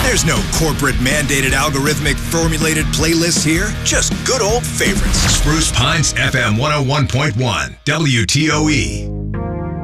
There's no corporate mandated algorithmic formulated playlists here. Just good old favorites. Spruce Pines FM 101.1 WTOE.